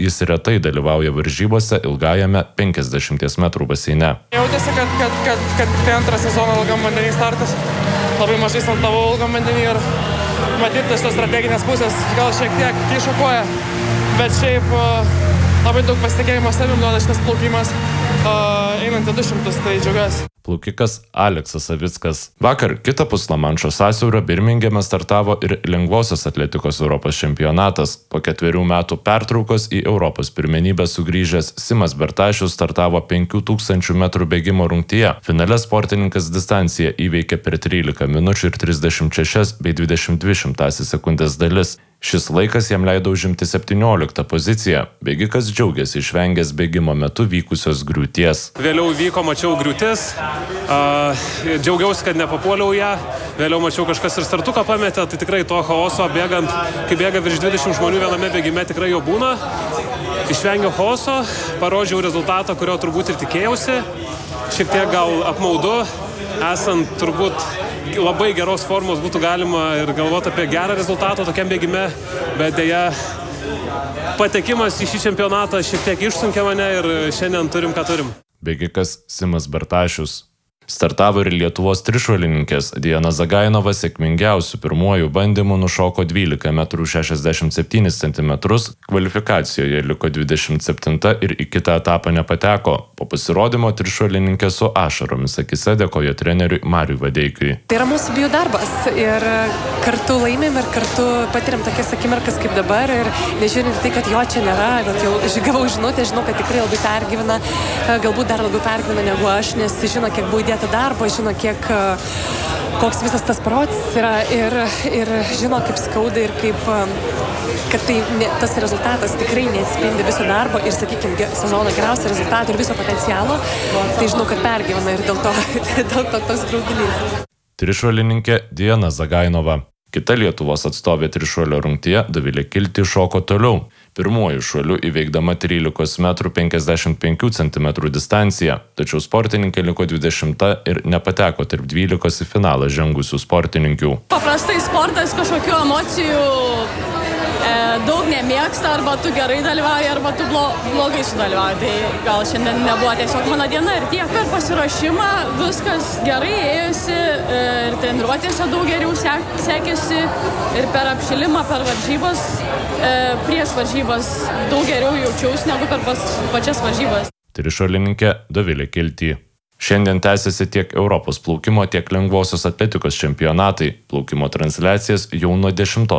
jis retai dalyvauja varžybose ilgajame 50 metrų baseine. Jautėsi, kad tai antrą sezoną ilgam vandenį startas. Labai mažai startavau ilgam vandenį ir matyti šitos strateginės pusės gal šiek tiek iššokuoja, bet šiaip labai daug pasitikėjimo savim duoda šitas plaukimas, einant į 200, tai džiaugiuosi. Plaukikas Aleksas Savickas. Vakar kitapus Lamanšo sąsiaurio Birmingeme startavo ir lengvosios atletikos Europos čempionatas. Po 4 metų pertraukos į Europos pirmenybę sugrįžęs Simas Bertašius startavo 5000 metrų bėgimo rungtyje. Finale sportininkas distanciją įveikė per 13 minučių ir 36 bei 22 sekundės dalis. Šis laikas jam leido užimti 17 poziciją. Bėgikas džiaugiasi išvengęs bėgimo metu vykusios griūties. Vėliau vyko, mačiau griūtis, džiaugiausi, kad nepapuoliau ją. Vėliau mačiau kažkas ir startuką pametė, tai tikrai to chaoso bėgant, kai bėga virš 20 žmonių viename bėgime, tikrai jo būna. Išvengiau chaoso, parodžiau rezultatą, kurio turbūt ir tikėjausi. Šiek tiek gal apmaudu, esant turbūt labai geros formos būtų galima ir galvoti apie gerą rezultatą tokiam bėgime, bet dėja patekimas į šį čempionatą šiek tiek išsunkė mane ir šiandien turim, ką turim. Bėgikas Simas Bertašius. Startavo ir Lietuvos trišuolininkės. Diana Zagainova sėkmingiausių pirmuoju bandymu nušoko 12 metrų 67 cm, kvalifikacijoje liko 27 ir į kitą etapą nepateko. Po pasirodymo trišuolininkė su ašaromis akise dėkojo treneriui Mariui Vadeikiui. Tai yra mūsų bijų darbas ir kartu laimėm ir kartu patiriam tokias akimirkas kaip dabar ir nežiūrint tai, kad jo čia nėra, bet jau gavau žinutę, žinau, kad tikrai labai pergyvena, galbūt dar labiau pergyvena negu aš, nes žino, kiek buvo įdėta darbo, žino, koks visas tas procesas yra ir žino, kaip skauda ir kad tas rezultatas tikrai neatspindi viso darbo ir, sakykime, sezono geriausio rezultato ir viso potencialo, tai žinau, kad pergyvena ir dėl to toks graudulys. Trišuolininkė Diana Zagainova. Kita Lietuvos atstovė trišuolio rungtyje Dovilė Kilti šoko toliau. Pirmuoju šuoliu įveikdama 13 metrų 55 cm distanciją, tačiau sportininkė liko 20 ir nepateko tarp 12 į finalą žengusių sportininkių. Paprastai sportas kažkokių emocijų daug nemėgsta, arba tu gerai dalyvauji, arba tu blogai sudalyvauji. Tai gal šiandien nebuvo tiesiog mano diena ir tiek. Per pasiruošimą viskas gerai ėjosi ir treniruotėse daug geriau sekėsi ir per apšilimą, per varžybas, prieš varžybas daug geriau jaučiausi negu per pačias varžybas. Trišuolininkė Dovilė Kilti. Šiandien tęsiasi tiek Europos plaukimo, tiek lengvosios atletikos čempionatai. Plaukimo transliacijas jau nuo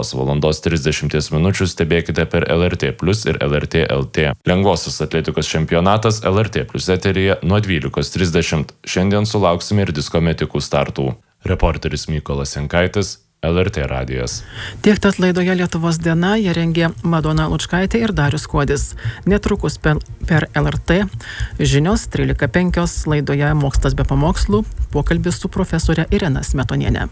10:30 minučių stebėkite per LRT Plus ir LRT LT. Lengvosios atletikos čempionatas LRT Plus eteryje nuo 12:30. Šiandien sulauksime ir diskometikų startų. Reporteris Mykolas Jankaitis, LRT radijas. Tiek tad laidoje Lietuvos diena ją rengė Madona Lučkaitė ir Darius Kuodis. Netrukus per LRT žinios 13:05 laidoje Mokslas be pamokslų, pokalbis su profesorė Irena Smetonienė.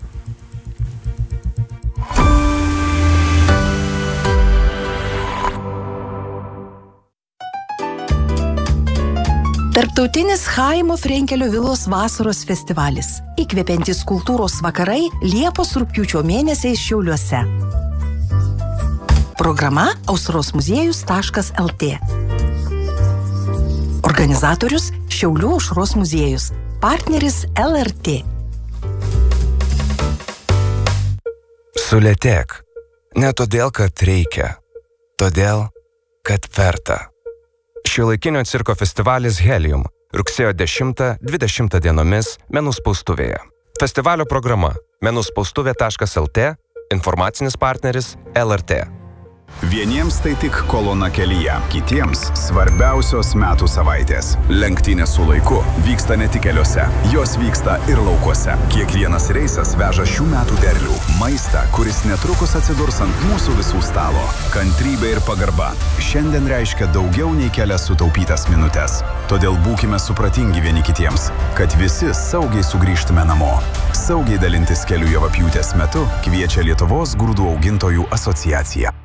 Tarptautinis Chaimo Frenkelio vilos vasaros festivalis. Įkvepiantys kultūros vakarai Liepos-rugpjūčio mėnesiais Šiauliuose. Programa ausrosmuziejus.lt. Organizatorius Šiaulių aušros muziejus. Partneris LRT. Sulėtėk. Ne todėl, kad reikia. Todėl, kad verta. Šiuolaikinio cirko festivalis Helium rugsėjo 10-20 dienomis Menų spaustuvėje. Festivalio programa menuspaustuvė.lt, informacinis partneris LRT. Vieniems tai tik kolona kelyje, kitiems svarbiausios metų savaitės. Lenktynės su laiku vyksta ne tik keliuose, jos vyksta ir laukuose. Kiekvienas reisas veža šių metų derlių, maistą, kuris netrukus atsidurs ant mūsų visų stalo. Kantrybė ir pagarba šiandien reiškia daugiau nei kelias sutaupytas minutės. Todėl būkime supratingi vieni kitiems, kad visi saugiai sugrįžtume namo. Saugiai dalintis kelių javapjūtės metu kviečia Lietuvos grūdų augintojų asociacija.